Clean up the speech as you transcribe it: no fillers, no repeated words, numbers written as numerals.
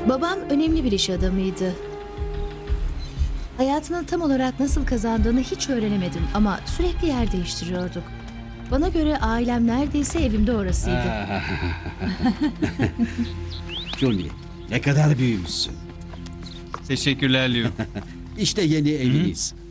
Babam önemli bir iş adamıydı. Hayatını tam olarak nasıl kazandığını hiç öğrenemedim ama sürekli yer değiştiriyorduk. Bana göre ailem neredeyse evimde orasıydı. Johnny, ne kadar büyümüşsün. Teşekkürler Leo. İşte yeni eviniz.